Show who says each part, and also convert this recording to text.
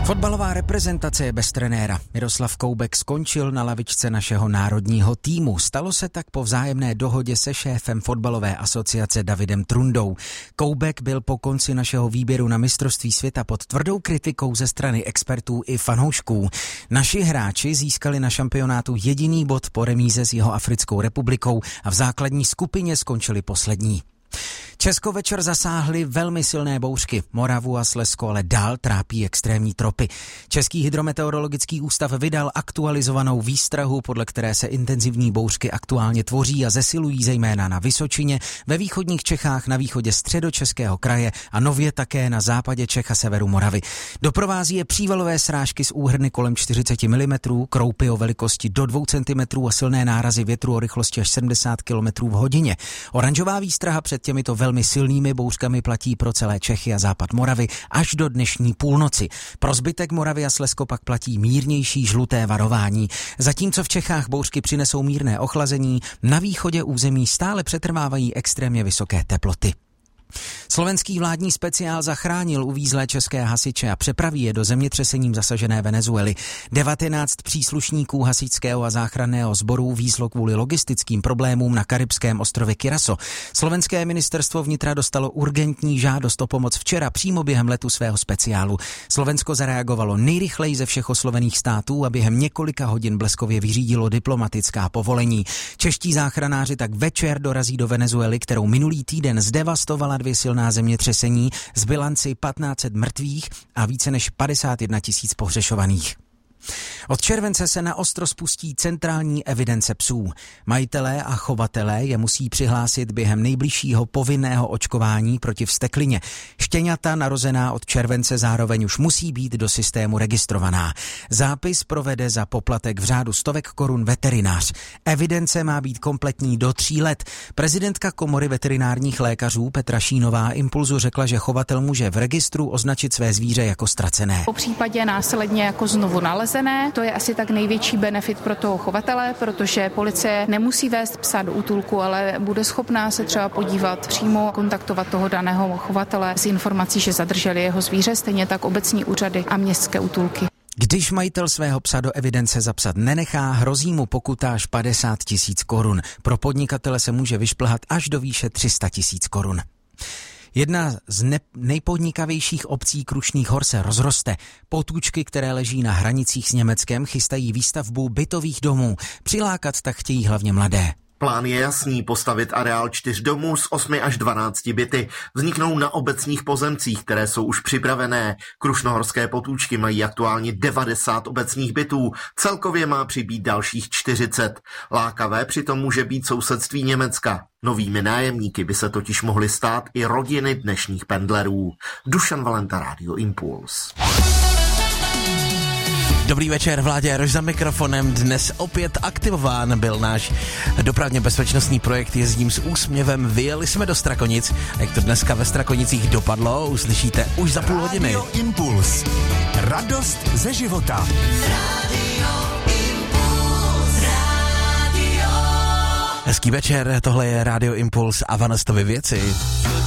Speaker 1: Fotbalová reprezentace je bez trenéra. Miroslav Koubek skončil na lavičce našeho národního týmu. Stalo se tak po vzájemné dohodě se šéfem fotbalové asociace Davidem Trundou. Koubek byl po konci našeho výběru na mistrovství světa pod tvrdou kritikou ze strany expertů i fanoušků. Naši hráči získali na šampionátu jediný bod po remíze s Jihoafrickou republikou a v základní skupině skončili poslední. Česko večer zasáhly velmi silné bouřky. Moravu a Slezsko ale dál trápí extrémní tropy. Český hydrometeorologický ústav vydal aktualizovanou výstrahu, podle které se intenzivní bouřky aktuálně tvoří a zesilují zejména na Vysočině, ve východních Čechách, na východě Středočeského kraje a nově také na západě Čech a severu Moravy. Doprovází je přívalové srážky s úhrny kolem 40 mm, kroupy o velikosti do 2 cm a silné nárazy větru o rychlosti až 70 km v hodině. Oranžová výstraha před těmito velmi silnými bouřkami platí pro celé Čechy a západ Moravy až do dnešní půlnoci. Pro zbytek Moravy a Slezsko pak platí mírnější žluté varování. Zatímco v Čechách bouřky přinesou mírné ochlazení, na východě území stále přetrvávají extrémně vysoké teploty. Slovenský vládní speciál zachránil uvízlé české hasiče a přepraví je do zemětřesením zasažené Venezuely. 19 příslušníků hasičského a záchranného sboru vízlo kvůli logistickým problémům na karibském ostrově Curaçao. Slovenské ministerstvo vnitra dostalo urgentní žádost o pomoc včera přímo během letu svého speciálu. Slovensko zareagovalo nejrychleji ze všech oslovených států a během několika hodin bleskově vyřídilo diplomatická povolení. Čeští záchranáři tak večer dorazí do Venezuely, kterou minulý týden zdevastovala 2 silná zemětřesení z bilanci 1500 mrtvých a více než 51 000 pohřešovaných. Od července se na ostro spustí centrální evidence psů. Majitelé a chovatelé je musí přihlásit během nejbližšího povinného očkování proti vzteklině. Štěňata narozená od července zároveň už musí být do systému registrovaná. Zápis provede za poplatek v řádu stovek korun veterinář. Evidence má být kompletní do 3 let. Prezidentka Komory veterinárních lékařů Petra Šínová Impulzu řekla, že chovatel může v registru označit své zvíře jako ztracené.
Speaker 2: Po případě následně jako znovu nalezené. To je asi tak největší benefit pro toho chovatele, protože policie nemusí vést psa do útulku, ale bude schopná se třeba podívat přímo, kontaktovat toho daného chovatele s informací, že zadrželi jeho zvíře, stejně tak obecní úřady a městské útulky.
Speaker 1: Když majitel svého psa do evidence zapsat nenechá, hrozí mu pokuta až 50 000 korun. Pro podnikatele se může vyšplhat až do výše 300 000 korun. Jedna z nejpodnikavějších obcí Krušných hor se rozroste. Potůčky, které leží na hranicích s Německem, chystají výstavbu bytových domů. Přilákat tak chtějí hlavně mladé.
Speaker 3: Plán je jasný, postavit areál 4 domů s 8 až 12 byty. Vzniknou na obecních pozemcích, které jsou už připravené. Krušnohorské Potůčky mají aktuálně 90 obecních bytů, celkově má přibýt dalších 40. Lákavé přitom může být sousedství Německa. Novými nájemníky by se totiž mohly stát i rodiny dnešních pendlerů. Dušan Valenta, Rádio Impuls.
Speaker 4: Dobrý večer, Vládě Jaroš za mikrofonem. Dnes opět aktivován byl náš dopravně bezpečnostní projekt Jezdím s úsměvem. Vyjeli jsme do Strakonic. Jak to dneska ve Strakonicích dopadlo, uslyšíte už za půl hodiny.
Speaker 5: Radio Impuls. Radost ze života.
Speaker 4: Hezký večer, tohle je Radio Impuls a Vanastovy věci.